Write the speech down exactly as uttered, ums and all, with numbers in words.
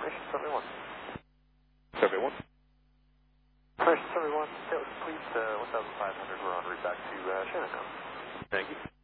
information, seventy-one. seventy-one. Information seventy-one, Taylor, please, uh, one thousand five hundred, we're on route back to uh, Shannon now. Thank you.